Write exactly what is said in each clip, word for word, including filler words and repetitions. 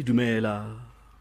dumela.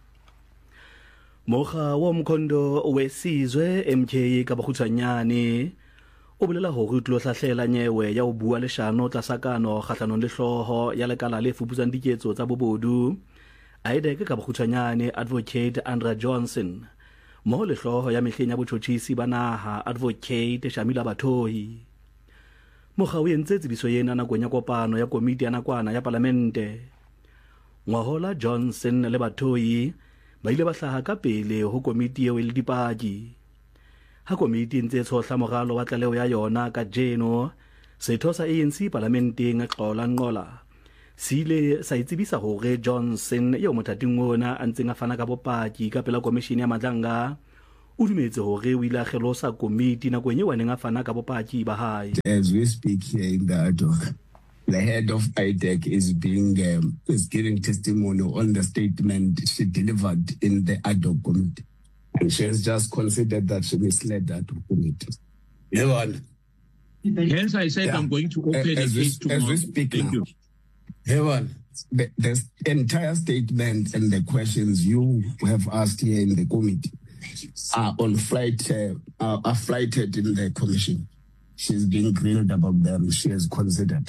Moga wa mkhondo wesizwe M K ka bokhutsanyane o bolela hore tlo hlahlela nyewe ya o bua leshano tlasakano kgatlanong le hloho ya lekala le fuputsang diketso tsa bobodu Aideke ka bokhutsanyane Advocate Andrea Johnson mo le hloho ya mehleng ya botjhotjhisi ba naha Advocate Shamila Batohi. Moga o entse tsebiso yena nakong ya kopano ya komiti ya nakwana ya parlamente. Ngwahola Johnson le Batohi ba ile ba hlaha ka pele ho komiti eo le dipaki. Ha komiti ntse tshohla moralo wa tlaleo ya yona ka jeno setho sa A N C parlamenteng a qola nqola sile sa itsebisa hore Johnson eo mothating ona a ntseng a fana ka bopaki ka pela komishini ya madlanga o dumetse hore o ile a kgelosa komiti nakong eo a neng a fana ka bopaki ba hae. As we speak here in the ad hoc, the head of I D E C is being um, is giving testimony on the statement she delivered in the ad hoc committee, and she has just considered that she misled that committee. Evan. Hence, I said yeah. I'm going to open as, the case tomorrow. As we speak Thank now, Evan, the, the entire statement and the questions you have asked here in the committee are on flight, uh, are, are flighted in the commission. She's being grilled about them. She has considered.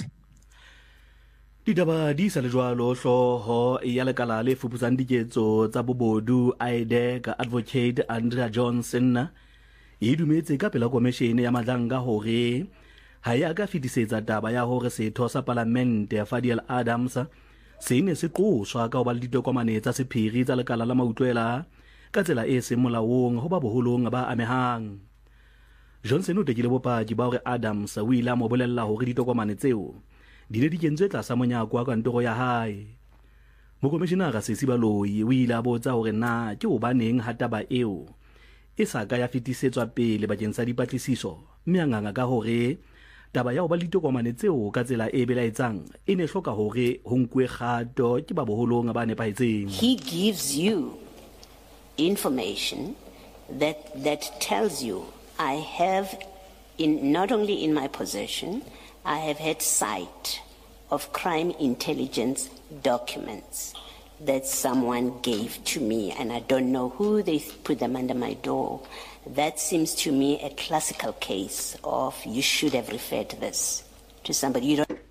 Ditaba di sa le jwalo hloho ya lekala le fuputsang diketso tsa bobodu I D E C Advocate Andrea Johnson e dumetse ka pela komishene ya madlanga hore ha ya ka fetisetsa taba ya hore setho sa parlamente ya Fadiel Adams se ne se qoswa ka ho ba le ditokomane tsa sephiri tsa lekala la mautlwela ka tsela e seng molaong ho ba boholong ba amehang. Johnson o tekile bopaki ba hore Adams o ile a mo bolella hore ditokomane tseo di ne di kentswe tlasa monyako wa kantoro ya hae. Mokomishenara Sesi Baloyi o ile a botsa hore na ke hobaneng ha taba eo e sa ka ya fetisetswa pele bakeng sa dipatlisiso, mme a nganga ka hore taba ya ho ba le ditokomane tseo ka tsela e belaetsang e ne hloka hore ho nkuwe kgato ke ba boholong ba nepahetseng. He gives you information that that tells you I have in not only in my possession, I have had sight of crime intelligence documents that someone gave to me, and I don't know who they put them under my door. That seems to me a classical case of you should have referred this to somebody. You don't.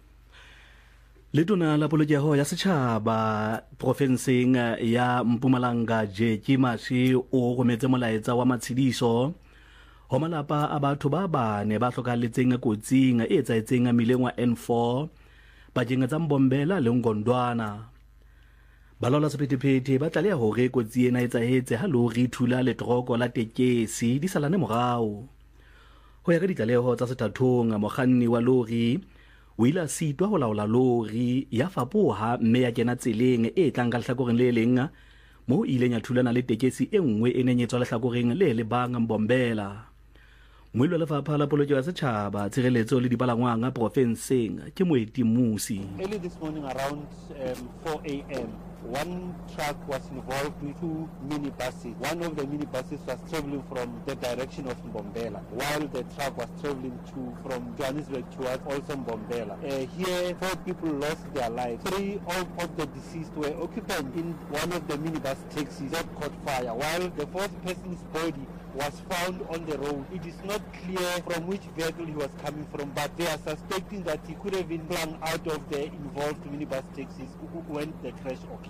Letona la polokeho ya setjhaba profenseng ya Mpumalanga Jeki Mashi o rometse molaetsa wa matshidiso ho malapa a batho ba bane ba hlokahalletseng kotsing e etsaetseng mileng wa N four bakeng tsa Mbombela le Ngondwana. Balola sephethephethe ba tlaleha hore kotsi ena e etsahetse ha lori thula le troko la tekesi di salane morao. Ho ya ka ditlaleho tsa sethathong mokganni wa lori o ile a sitwa ho laola lori ya fapoha mme ya kena tseleng e tlang ka lehlakoreng le leng mo ileng ya thulana le tekesi e nngwe e neng e tswa lehlakoreng le le bang Mbombela. Mwilo la fapha la polokeho ya setjhaba tshireletso le dipalangwang a profenseng ke Moeti Musi. Early this morning around um, four A M one truck was involved with two minibuses. One of the minibuses was traveling from the direction of Mbombela, while the truck was traveling to from Johannesburg towards also Mbombela. Uh, here, four people lost their lives. Three of, of the deceased were occupants in one of the minibus taxis that caught fire, while the fourth person's body was found on the road. It is not clear from which vehicle he was coming from, but they are suspecting that he could have been flung out of the involved minibus taxis when the crash occurred.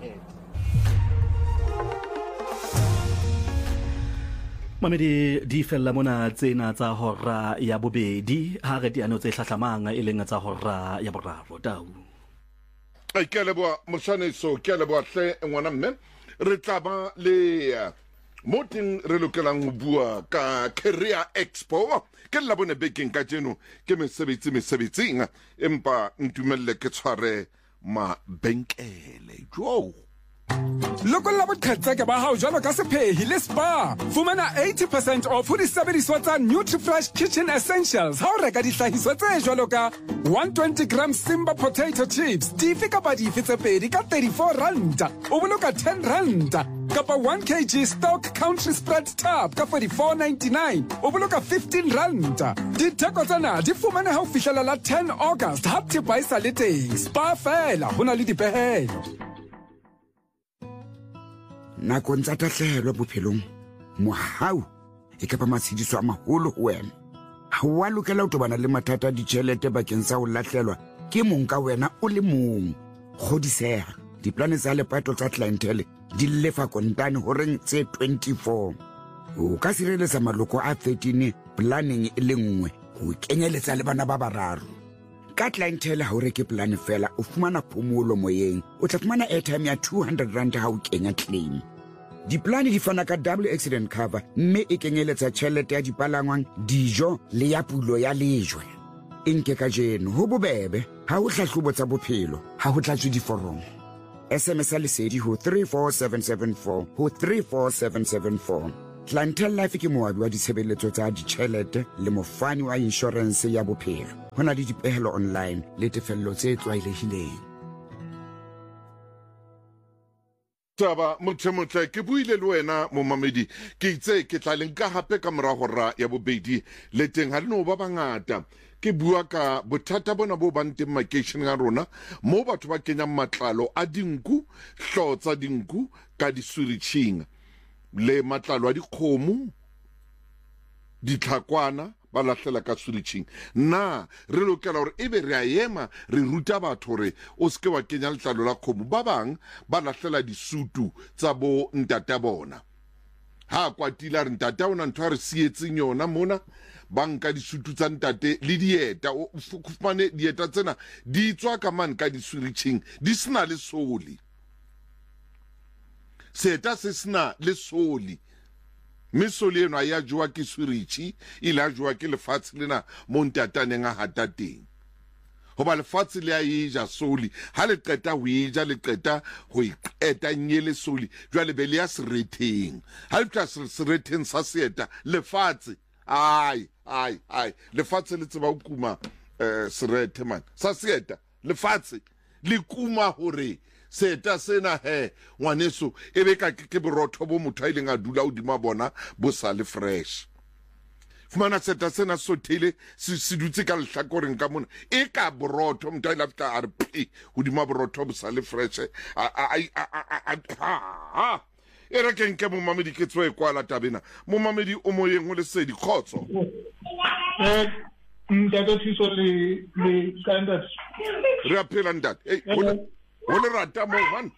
Mamedi di fella mona tsena tsa hora ya bobedi ha re diano tse hlahlamanga e leng tsa hora ya boraro tau. Ai ke leboa moshaneso ke leboa hle ngwana mme re tlaba le moting re lokelang ho bua ka Career Expo ke la bone bekeng ka tseno ke mesebetsi mesebetsing empa ntumelle ke tshware ma benkele jo. Lokolla boqhetseke ba hao jwalo ka sephehi le spa. Fumana eighty percent off ho disebediswa tsa NutriFresh Kitchen Essentials ha o reka dihlahiswa tse jwalo ka one hundred twenty grams Simba potato chips dife kapa dife tse pedi ka thirty-four rand, o boloka ten rand, kapa one kilogram stock country spread tab ka forty-four ninety-nine, o boloka fifteen rand. Ditheko tsena di fumane ha o fihlela la ten August ha thepa e sa le teng. Spa fela hona le dipehelo. nakong tsa tahlehelo bophelong mohau e ka ba matshediso a maholo ho wena. Ha wa lokela ho tobana le mathata a ditjhelete bakeng sa ho lahlelwa ke mong ka wena o le mong. Kgodiseha, diplane tsa lepato tsa clientele di lefa kontane horeng tse twenty-four. O ka sireletsa maloko a thirteen planning e le nngwe ho kenyeletsa le bana ba bararo. Ka clientele ha o reke plan fela o fumana phomolo moyeng, o tla fumana airtime ya two hundred rand ha o kenya claim. Diplane di fana ka double accident cover mme e kenyeletsa tjhelete ya dipalangwang, dijo le ya pulo ya lejwe. E nke ka jeno ho bobebe ha o hlahlobo tsa bophelo ha ho tlatswe diforomo. S M S a lesedi ho three four seven seven four ho three four seven seven four. Clientele Life ke moabi wa ditshebeletso tsa ditjhelete le mofani wa insurance ya bophelo. Ho na le dipehelo online le tefello tse tlwaelehileng. Taba motho ke buile le wena momamedi ke itse ke tla leng ka hape ka mora hora ya bobedi le teng ha no ba bangata ke bua ka bothata bona bo bang teng makeisheneng a rona mo batho ba kenyang matlalo a dinku, hlotsa dinku ka disuritshing le matlalo a dikgomo, ditlhakwana ba lahlela ka suritshing. Na re lokela hore ebe re a ema re ruta batho hore o seke wa kenya letlalo la kgomo. Ba bang ba lahlela disutu tsa bo ntata bona, ha kwatila re ntata ona ntho a re sietseng yona mona, banka disutu tsa ntate le dieta o fumane dieta tsena di tswa ka man ka disuritshing di sena le soli, seta se sena le soli. Misoli eno a ya jwa ke suritshi ile a jwa ke lefatshe lena mo ntataneng a hata teng. Hoba lefatshe le a ija soli, ha le qeta ho ija le qeta ho iqeta nyele soli jwale be le ya seretheng. Ha le tla seretheng sa seeta lefatshe ai ai ai lefatshe le tseba ho kuma eh serethe man sa seeta lefatshe le kuma hore seta sena he ngwaneso ebe ka ke borotho bo motho a ileng a dula hodima bona bo sa le fresh. Fumana seta sena sothele se dutse ka lehlakoreng ka mona e ka borotho motho a ile after a re phi hodima borotho bo sa le fresh. Ha e re ke nke momamedi ke tswe kwa la tabena momamedi o moyeng ho le sedi khotso eh ntate Thiso le le standard re a phela ntate eh o le rata mo man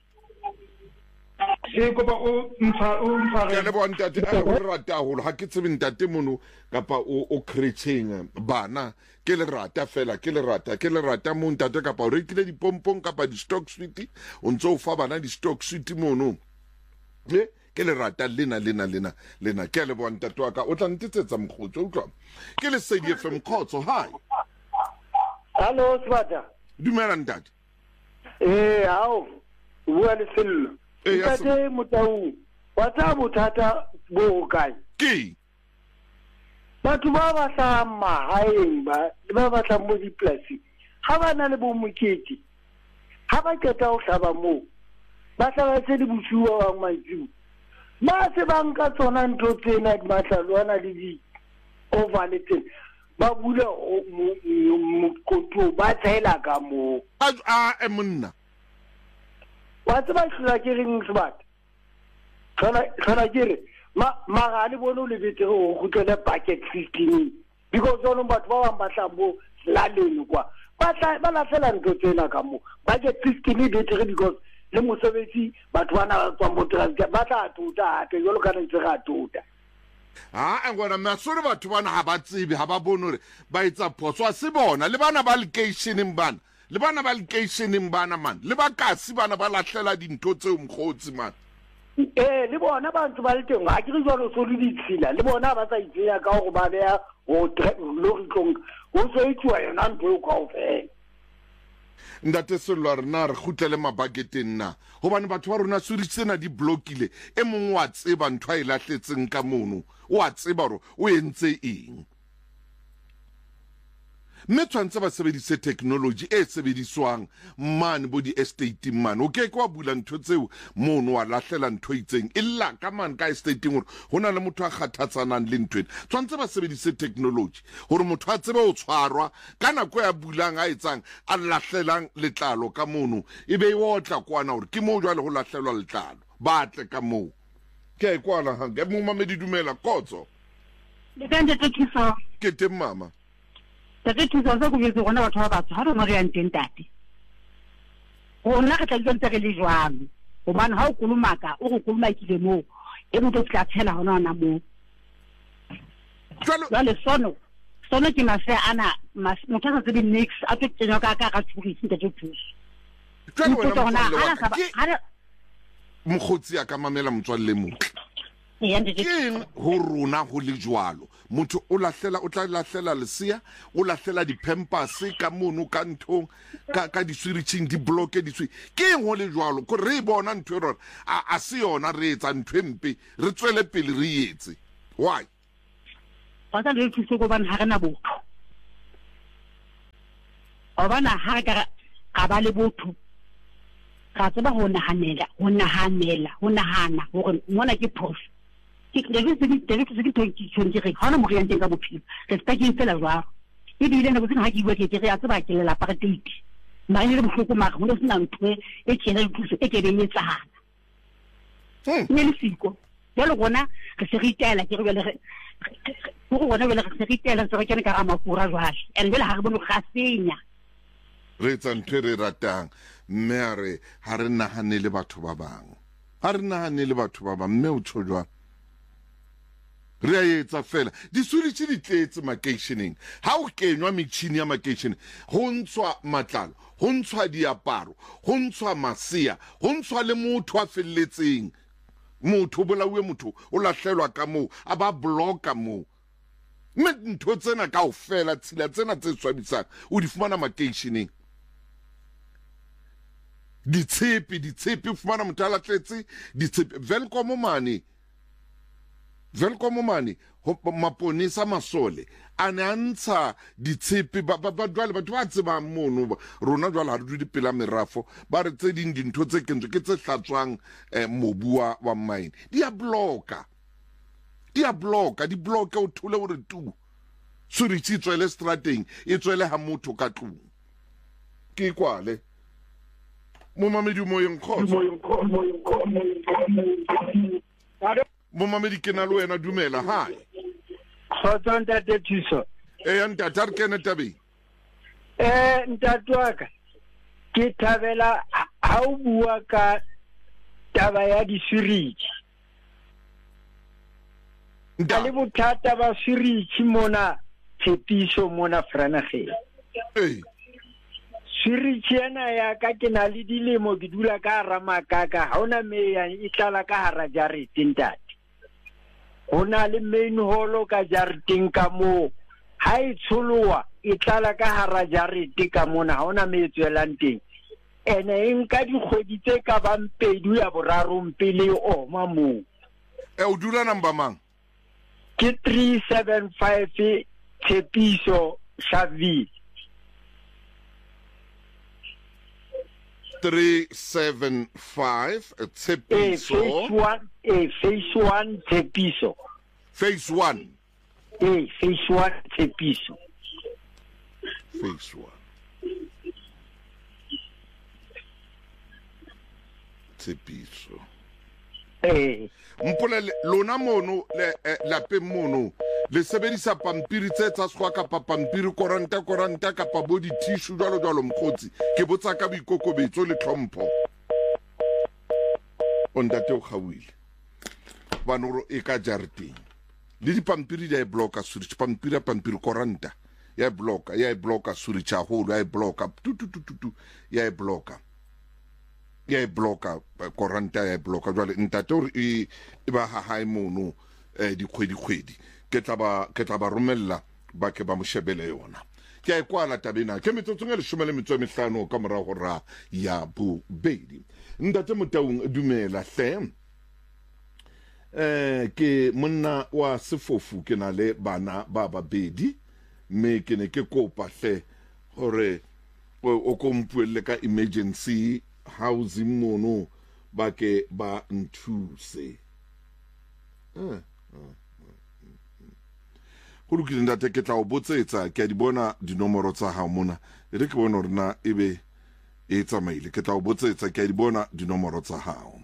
e kopa o ntsa o ntsa ke le bona ntate o le rata holo ha ke tsebe ntate mono kapa o o creating bana ke le rata fela ke le rata ke le rata mo ntate kapa o rekile dipompong kapa di stock suite o ntso o fa bana di stock suite mono eh ke le rata lena lena lena lena ke le bona ntate wa ka o tla ntsetsa mkhotso o tla ke le Sedi F M khotso. Hi, hallo Swata. Dumela ntate. Eh hao bua le sello ntate Motau wa tsa bothata bo kae ke batho ba ba sa mahaeng ba ba ba tla mo diplasi ha ba na le bo mokete ha ba keta ho hlaba mo ba tla se di busuwa wa mantsi ba se banka tsona ntho tsena di matlalwana le di overlapping ba bula mokoto ba tsaela ka mo a e monna wa tseba hlola ke reng sebata hlola hlola ke re ma magane bona le betere o gutlela bucket fifteen because ona batho ba bang ba hlambo la leno kwa ba tla ba la fela ntho tsena ka mo bucket fifteen e betere because le mosebetsi batho bana tswa mo transport ba tla tuta ate jolo ka ntse ga tuta. Ha ngwana masore batho bana ha ba tsebe ha ba bone hore ba etsa phoso a se bona le bana ba locationeng bana le bana ba locationeng bana man le ba kasi bana ba lahlela dintho tseo mkhotsi man eh le bona bantu ba le teng ha ke re jwalo so le ditshila le bona ba tsa itseya ka go ba beya go lori tlong go so itwa yona ntho ka ofela ndate selwa rena re khutlele mabaketeng na hobane batho ba rona suri tsena di blockile e mongwe wa tseba ntho a e lahletseng ka mono o a tseba hore o entse eng mme tshwantse ba sebedise technology e sebediswang mane bo di-estate mane o ke ke wa bula ntho tseo mono wa lahlela ntho itseng illa ka mane ka estate gore go na le motho a kgathatsanang le ntho ena tshwantse ba sebedise technology gore motho a tsebe o tshwarwa ka nako ya bulang a etsang a lahlelang letlalo ka mono e be e otla kwana gore ke moo jwale go lahlelwa letlalo ba tle ka moo ke a e kwala hanke mo mamedi dumela kotso le ka ntate Thuso ke teng mama Tate Thuso se go betse gona batho ba batho ha re mo re yang teng tate gona ga tla ntse re le jwang gobane ha o kolomaka o go kolomakile mo e mo tla tshela hona hona mo jwale sono sono ke mase ana motho sa tsebe nix a tlo tsenya ka ka ka tshurisi ntate Thuso jwale mokgotsi ya ka mamela motswalle mo ke ho rona ho le jwalo motho o lahlela o tla lahlela lesia o lahlela di-pampers ka mono ka nthong ka ka diswiriching di bloke diswi ke ho le jwalo ko re bona ntho e rona a se yona re etsa ntho empe re tswele pele re etse why ba tla le thuso go bana ha rena botho o bana ha ka ka ba le botho ka tseba ho nahanela ho nahanela ho nahana hore mona ke prof ke le se di tele se di twenty twenty re hana mo re yanteng ka bophelo re sta ke fela jwa e bile ne go tsena ha ke bua ke ke re a tseba ke le la apartheid ma ile bohloko ma go le sena ntwe e tshela le thuso e ke be etsana ne le siko ya le gona re se re itela ke re bele re go gona bele re se re itela se re kene ka ga mafura jwale ene bele ha re bone ga senya re tsa ntwe re ratang mme a re ha re nahanele batho ba bang ha re nahanele batho ba bang mme o tshojwa re a etsa fela diswirichi di tletse makeisheneng ha o kenywa metšhini ya makeisheneng go ntshwa matlalo go ntshwa diaparo go ntshwa masia go ntshwa le motho a feleletseng motho bolauwe motho o lahlelwa ka moo a ba bloka moo mme ntho tsena ka o fela tshila tsena tse swabisang o di fumana makeisheneng ditshepe ditshepe fumana motho a latletse ditshepe velkomo mane velkomo mane maponesa masole a ne a ntsha ditshepe ba jwale batho ba tsebang mono rona jwale ha re dule pela merafo ba re tse ding dintho tse kentswe ke tse hlatswang mobu wa mine di a bloka di a bloka di bloka o thole hore tu swirichi tswele strateng e tswele ha motho ka tlung ke kwale mo mamedi mo yeng khotso mo mamedi ke na le wena dumela hai khotso ntate Thuso e ya ntate re kene tabe eh ntate wa ka ke thabela ha o bua ka taba ya diswirichi nda le bothata ba swirichi mona Tshepiso mona Franageng eh swirichi ena ya ka ke na le dilemo ke dula ka ramakaka ha ona me ya e tlala ka hara jarete ntate hona le main hall ka jareteng ka mo ha e tsholowa e tlala ka hara jarete ka mona ha ona me tswelang teng ene eng ka dikgwedi tse ka bang pedi ya boraro mpele o ma mo e o dula number mang ke three seven five Tshepiso Shavi three seven five Tshepiso phase one eh phase one Tshepiso phase one eh phase one Tshepiso phase one Tshepiso eh mpolele lona mono le la pe mono le sebedisa pampiri tse tsa swa ka pampiri koranta koranta ka pa body tissue jalo jalo mkhotsi ke botsa ka boikokobetso le tlhompho ondate o khawile banoro e ka jarting le di pampiri ya bloka switch pampiri ya pampiri koranta ya bloka ya bloka switch a holo ya bloka tu tu tu tu ya bloka ya bloka koranta ya bloka jwale ntate o e ba ha hai mono eh di khwedi khwedi ke tla ba ke tla ba romella ba ke ba mo shebele yona ke a kwala tabena ke metsotso le shumele metso mehlano ka mora go ra ya bu bedi ntate motaung dumela hle eh ke monna wa sefofu ke na le bana ba babedi me ke ne ke kopa hle gore o kompuelle ka emergency housing mono ba ke ba nthuse eh go lokile ntate ke tla o botsetsa ke a di bona dinomoro tsa hao mona re ke bona rena ebe e tsamaile ke tla o botsetsa ke a di bona dinomoro tsa hao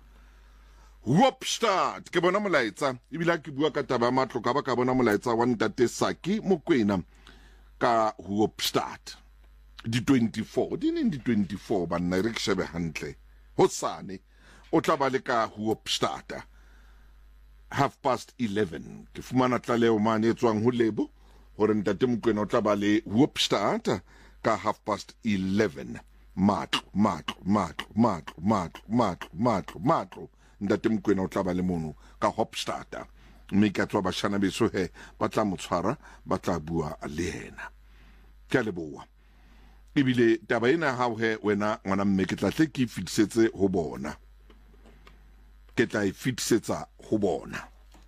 Hoopstad ke bona molaetsa ebile ke bua ka taba matlo ka ba ka bona molaetsa wa ntate Saki Mokwena ka Hoopstad di twenty-four di neng di twenty-four ba nna re ke shebe hantle hosane o tla ba le ka Hoopstad half past eleven ke fumana tlaleo mane etswang ho lebo hore ntate Mokwena o tla ba le Hoopstad ka half past eleven matlo matlo matlo matlo matlo matlo matlo matlo ntate Mokwena o tla ba le mono ka Hoopstad mme ka tswa bashana beso he ba tla motshwara ba tla bua le yena ke leboa ebile taba ena ha he wena ngwana mme ke tla tle ke fitisetse ho bona ke tla e fitisetsa ho bona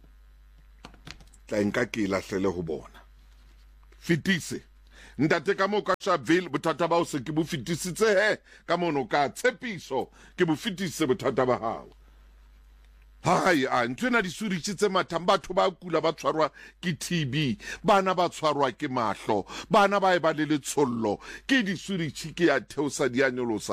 tla nka ke lahlele ho bona fitise ntate ka mo ka Sharpeville bothata ba o se ke bo fitisitse he ka mono ka tshepiso ke bo fitise bothata ba hao hai a ntwena di suritse mathang batho ba kula ba tshwarwa ke T B bana ba tshwarwa ke mahlo bana ba e ba le letsollo ke di suritse ke ya theosa di anyolosa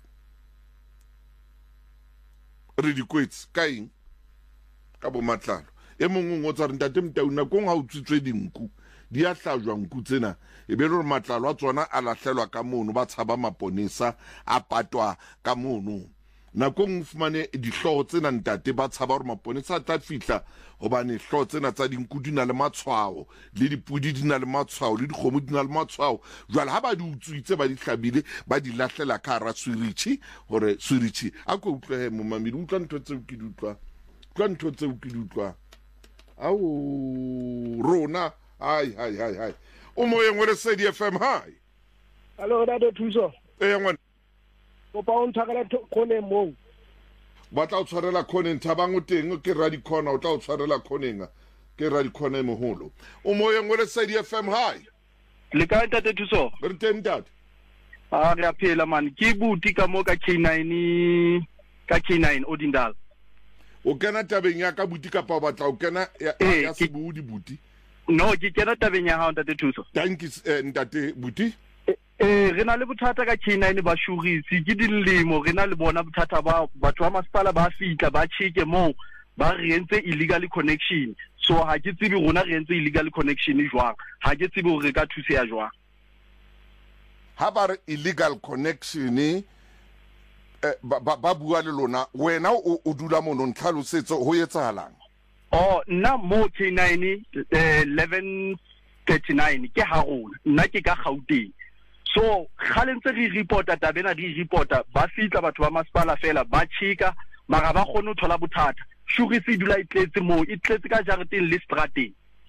re di kwetse ka eng ka bo matlalo e mongwe o tsa re ntate Mtauna ko nga utsitswe dinku di a hlajwa nku tsena e be re matlalo a tsona a lahlelwa ka mono ba tshaba maponesa a patwa ka mono na go mfumane dihloho tsena ntate ba tshaba gore maponesa tla fihla hobane hloho tsena tsa dinku di na le matshwao le dipudi di na le matshwao le dikgomo di na le matshwao jwale ha ba di utswitse ba di hlabile ba di lahlela ka ra swirichi hore swirichi a go utlwe mo mamedi utlwa ntho tseo ke di utlwa utlwa ntho tseo ke di utlwa au rona ai ai ai ai o mo yengwe re se di F M hai Hello Dado Thuso e ngwana o pa o nthakala khone mo ba tla o tshwarela khone nthabang o teng ke ra di khona o tla o tshwarela khonenga ke ra di khone moholo o mo yengwe re se di F M hai le ka ntate Thuso re teng ntate a re a phela man ke buti ka mo ka K nine ka K nine Odindal o kena tabeng ya ka buti ka pa ba tla o kena ya se budi buti no ke kena tabeng ya ha ntate Thuso thank you ntate buti eh re na le bothata ka K nine ba shurisi ke dilemo re na le bona bothata ba batho ba masipala ba fitla ba cheke mo ba re entse illegal connection so ha ke tsebe rona re entse illegal connection jwang ha ke tsebe hore ka thuse ya jwang ha ba re illegal connection eh ba ba bua le lona wena o dula mono ntlhalosetso ho etsahalang oh nna mo K nine eleven thirty-nine ke ha rona nna ke ka Gauteng so khalentse re reporta tabena di reporta ba fitla batho ba masipala fela ba chika mara ba khone ho thola bothata shurisi dula itletse mo itletse ka jareteng le strateng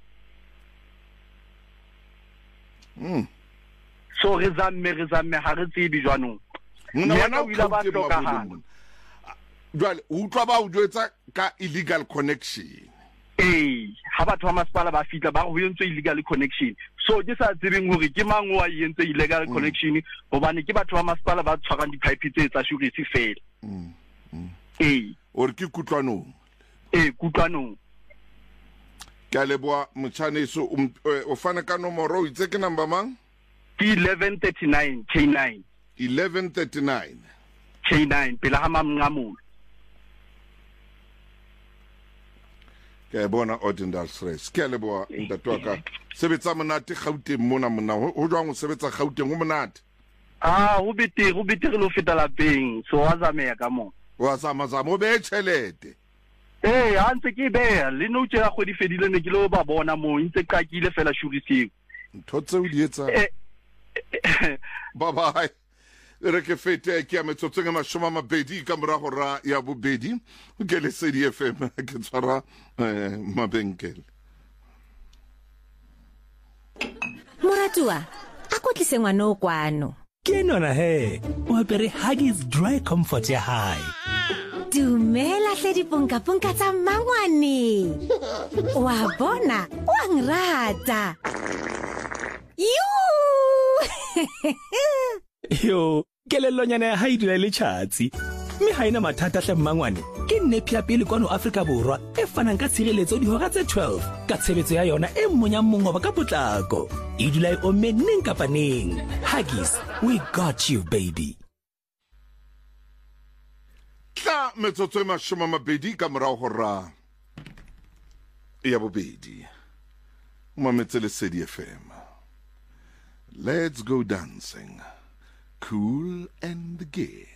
mm so re zamme re zamme ha re tsebe jwanong mona o ila ba tloka ha jwale o tla ba o jwetsa ka illegal connection eh ha batho ba masipala ba fitla ba go yentse illegal connection so ke sa tsebeng hore ke mang wa yentse illegal connection hobane ke batho ba masipala ba tshwarang di pipe tse tsa shurisi fela mm eh or ke kutlwanong eh kutlwanong ka leboa motshwaneso o fana ka nomoro o itse ke number mang ke eleven thirty-nine K nine eleven thirty-nine K nine pela ha mamngamulo ke bona Odindal stress ke leboa ntatwa ka sebetsa monate Gauteng mona mona ho jwang o sebetsa Gauteng ho monate ah ho betere ho betere lo feta lapeng so wa zamea ka mo wa zama zama o be tšhelete eh ha ntse ke be le no tšela go di fedile ne ke lo ba bona mo ntse qakile fela shurising ntho tseo di etsa bye bye re ke fete ke a metsotso nga mashoma mabedi ka morago ra ya bobedi o ke le C D F M ke tshwara mabenkele Moratua a ko tlise ngwana o kwano ke nona he o apere Huggies dry comfort ya hae dumela hle diponka ponka tsa mangwane wa bona o ngrata yo kelellonyana ya hae dula le tšhatsi mme ha ena mathata hle mmangwane ke nnepi ya pele kwano Afrika Borwa e fanang ka tshireletso dihora tse twelve ka tshebetso ya yona e mmonya mongoba ka potlako e dula e omme neng kapa neng. Huggies, we got you baby. Tla metsotso e mashome a mabedi ka morao hora ya bobedi. Mametse Lesedi F M. Let's go dancing. Cool and gay.